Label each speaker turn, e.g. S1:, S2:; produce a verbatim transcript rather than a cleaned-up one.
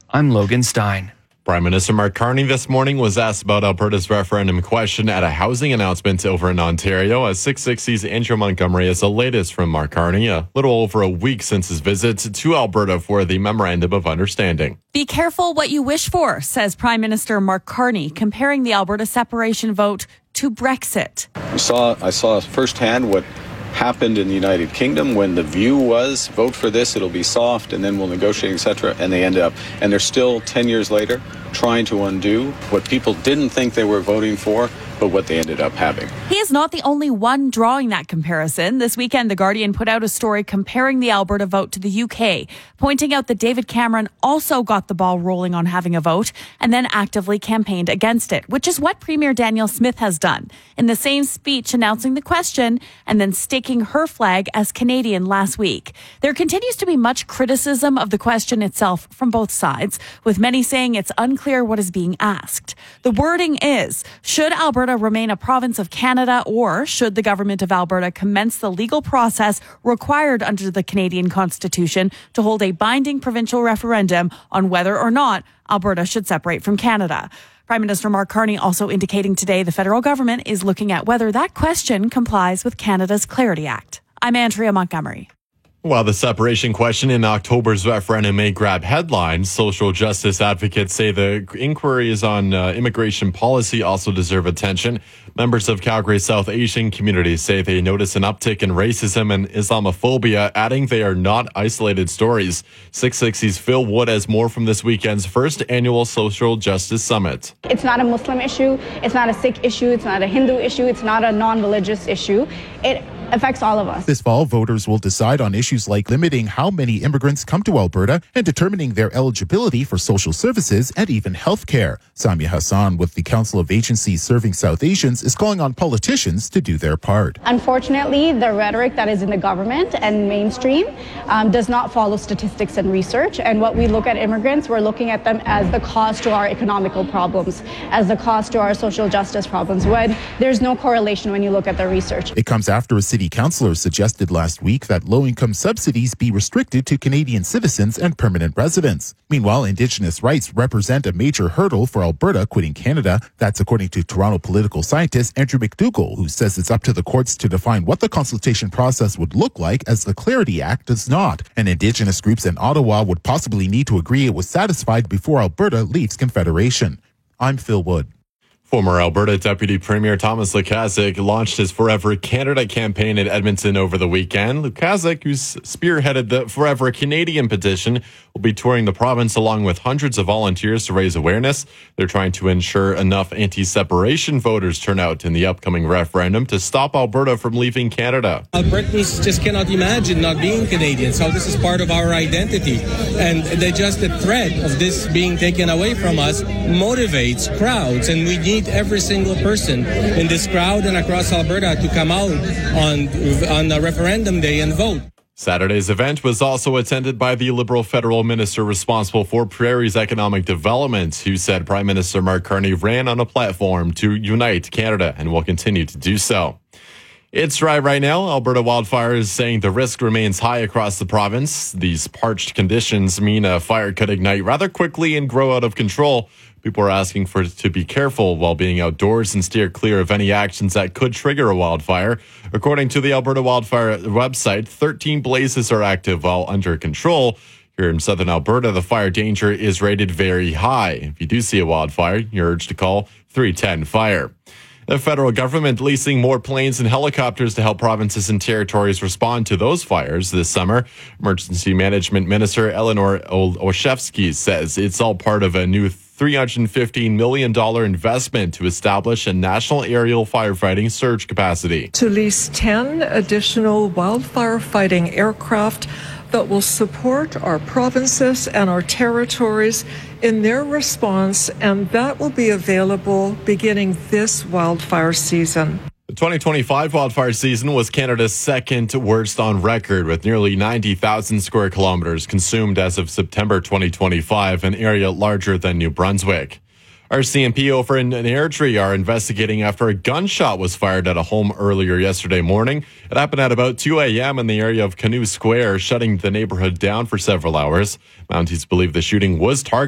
S1: I'm Logan Stein.
S2: Prime Minister Mark Carney this morning was asked about Alberta's referendum question at a housing announcement over in Ontario. As six sixty's Andrew Montgomery has the latest from Mark Carney, a little over a week since his visit to Alberta for the Memorandum of Understanding.
S3: Be careful what you wish for, says Prime Minister Mark Carney, comparing the Alberta separation vote to Brexit.
S4: I saw, I saw firsthand what happened in the United Kingdom when the view was vote for this, it'll be soft, and then we'll negotiate, et cetera. And they ended up, and they're still ten years later trying to undo what people didn't think they were voting for, but what they ended up having.
S3: He is not the only one drawing that comparison. This weekend, The Guardian put out a story comparing the Alberta vote to the U K, pointing out that David Cameron also got the ball rolling on having a vote and then actively campaigned against it, which is what Premier Danielle Smith has done in the same speech announcing the question and then staking her flag as Canadian last week. There continues to be much criticism of the question itself from both sides, with many saying it's unclear what is being asked. The wording is, should Alberta remain a province of Canada, or should the government of Alberta commence the legal process required under the Canadian Constitution to hold a binding provincial referendum on whether or not Alberta should separate from Canada? Prime Minister Mark Carney also indicating today the federal government is looking at whether that question complies with Canada's Clarity Act. I'm Andrea Montgomery.
S2: While the separation question in October's referendum may grab headlines, social justice advocates say the inquiries on uh, immigration policy also deserve attention. Members of Calgary's South Asian community say they notice an uptick in racism and Islamophobia, adding they are not isolated stories. six sixty's Phil Wood has more from this weekend's first annual Social Justice Summit.
S5: It's not a Muslim issue, it's not a Sikh issue, it's not a Hindu issue, it's not a non-religious issue. It affects all of us.
S6: This fall, voters will decide on issues like limiting how many immigrants come to Alberta and determining their eligibility for social services and even health care. Samia Hassan with the Council of Agencies Serving South Asians is calling on politicians to do their part.
S5: Unfortunately, the rhetoric that is in the government and mainstream um, does not follow statistics and research. And what we look at immigrants, we're looking at them as the cost to our economical problems, as the cost to our social justice problems, when there's no correlation when you look at the research.
S6: It comes after a city councillor suggested last week that low-income subsidies be restricted to Canadian citizens and permanent residents. Meanwhile, Indigenous rights represent a major hurdle for Alberta quitting Canada. That's according to Toronto political scientist Andrew McDougall, who says it's up to the courts to define what the consultation process would look like, as the Clarity Act does not. And Indigenous groups in Ottawa would possibly need to agree it was satisfied before Alberta leaves Confederation. I'm Phil Wood.
S2: Former Alberta Deputy Premier Thomas Lukaszuk launched his Forever Canada campaign in Edmonton over the weekend. Lukaszuk, who's spearheaded the Forever Canadian petition, will be touring the province along with hundreds of volunteers to raise awareness. They're trying to ensure enough anti-separation voters turn out in the upcoming referendum to stop Alberta from leaving Canada.
S7: Albertans just cannot imagine not being Canadian, so this is part of our identity. And the, just the threat of this being taken away from us motivates crowds, and we need every single person in this crowd and across Alberta to come out on on a referendum day and vote.
S2: Saturday's event was also attended by the Liberal federal minister responsible for Prairie's economic development, who said Prime Minister Mark Carney ran on a platform to unite Canada and will continue to do so. It's dry right now. Alberta Wildfire is saying the risk remains high across the province. These parched conditions mean a fire could ignite rather quickly and grow out of control. People are asking for to be careful while being outdoors and steer clear of any actions that could trigger a wildfire. According to the Alberta Wildfire website, thirteen blazes are active while under control. Here in southern Alberta, the fire danger is rated very high. If you do see a wildfire, you're urged to call three ten fire. The federal government leasing more planes and helicopters to help provinces and territories respond to those fires this summer. Emergency Management Minister Eleanor Olszewski says it's all part of a new three hundred fifteen million dollars investment to establish a national aerial firefighting surge capacity.
S8: To lease ten additional wildfire fighting aircraft that will support our provinces and our territories in their response, and that will be available beginning this wildfire season.
S2: The twenty twenty-five wildfire season was Canada's second worst on record, with nearly ninety thousand square kilometers consumed as of September twenty twenty-five, an area larger than New Brunswick. R C M P over in Airdrie are investigating after a gunshot was fired at a home earlier yesterday morning. It happened at about two a.m. in the area of Canoe Square, shutting the neighborhood down for several hours. Mounties believe the shooting was targeted